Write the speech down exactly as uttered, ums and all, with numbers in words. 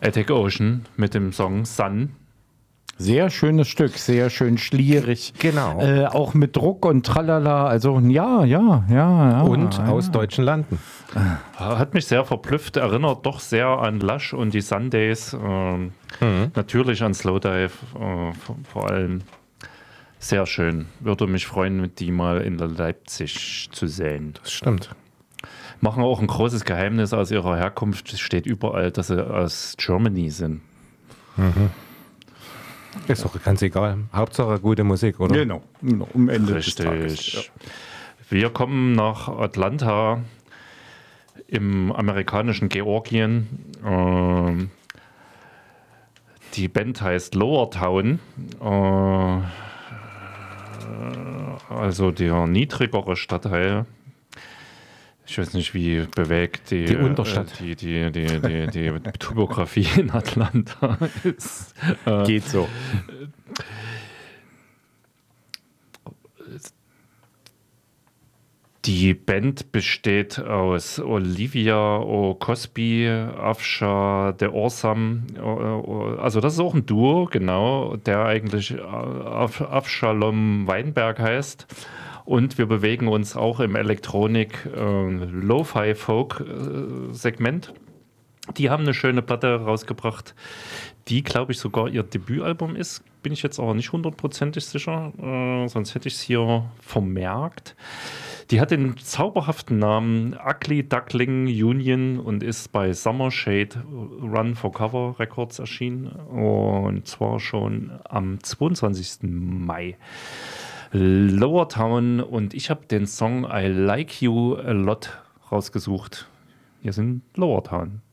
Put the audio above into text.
Attic Ocean mit dem Song Sun. Sehr schönes Stück, sehr schön schlierig. Genau. Äh, auch mit Druck und Tralala. Also ja, ja, ja. ja Und ja. aus deutschen Landen. Hat mich sehr verblüfft, erinnert doch sehr an Lush und die Sundays. Ähm, mhm. Natürlich an Slowdive, äh, vor, vor allem. Sehr schön. Würde mich freuen, die mal in Leipzig zu sehen. Das stimmt. Machen auch ein großes Geheimnis aus ihrer Herkunft. Es steht überall, dass sie aus Germany sind. Mhm. Ist doch ganz egal. Hauptsache gute Musik, oder? Genau, genau. Um Ende Richtig. des Tages. Ja. Wir kommen nach Atlanta im amerikanischen Georgien. Ähm, die Band heißt Lower Town. Äh, also der niedrigere Stadtteil. Ich weiß nicht, wie bewegt die, die Unterstadt, äh, die, die, die, die, die Topografie in Atlanta ist. Äh, Geht so. Die Band besteht aus Olivia O'Cosby, Afsha The Awesome, also das ist auch ein Duo, genau, der eigentlich Avshalom Weinberg heißt. Und wir bewegen uns auch im Elektronik äh, Lo-Fi-Folk-Segment. Die haben eine schöne Platte rausgebracht, die, glaube ich, sogar ihr Debütalbum ist. Bin ich jetzt aber nicht hundertprozentig sicher, äh, sonst hätte ich es hier vermerkt. Die hat den zauberhaften Namen Ugly Duckling Union und ist bei Summer Shade Run for Cover Records erschienen. Und zwar schon am zweiundzwanzigsten Mai. Lower Town und ich habe den Song I Like You A Lot rausgesucht. Hier sind Lower Town.